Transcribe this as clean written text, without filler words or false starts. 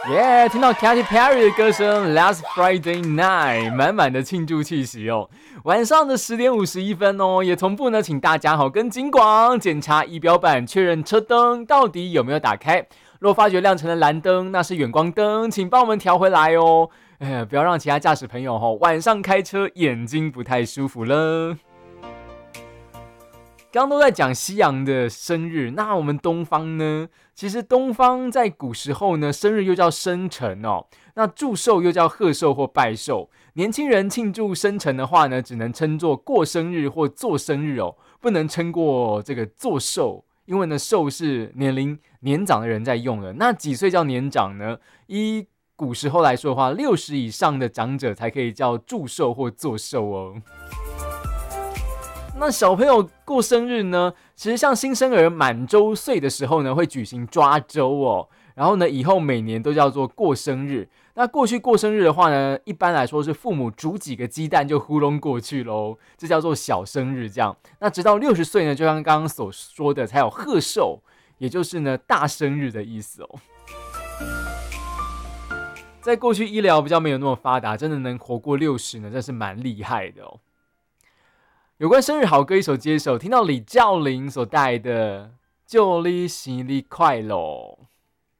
耶！听到 Katy Perry 的歌声 Last Friday Night， 满满的庆祝气息哦。晚上的10:51哦，也同步呢，请大家跟警广检查仪表板，确认车灯到底有没有打开。若发觉亮成了蓝灯，那是远光灯，请帮我们调回来哦。不要让其他驾驶朋友晚上开车眼睛不太舒服了。刚刚都在讲西洋的生日，那我们东方呢？其实东方在古时候呢，生日又叫生辰哦，那祝寿又叫贺寿或拜寿。年轻人庆祝生辰的话呢，只能称作过生日或做生日哦，不能称过这个做寿，因为呢，寿是年龄年长的人在用的。那几岁叫年长呢？依古时候来说的话，60以上的长者才可以叫祝寿或做寿哦。那小朋友过生日呢，其实像新生儿满周岁的时候呢，会举行抓周哦。然后呢，以后每年都叫做过生日。那过去过生日的话呢，一般来说是父母煮几个鸡蛋就糊弄过去咯，这叫做小生日这样。那直到60岁呢，就像刚刚所说的，才有贺寿，也就是呢大生日的意思哦。在过去医疗比较没有那么发达，真的能活过60呢，真是蛮厉害的哦。有关生日好歌一首接一首，听到李教霖所带来的《祝你生日快乐》。